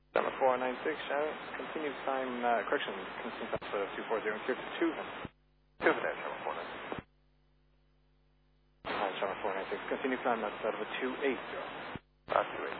Number 496, Shannon. Continue time, correction, continue time of 240 and clear to 2. 2 for that, Shannon 496. Hi, Shannon 496. Continue climb outside of a 280. 280.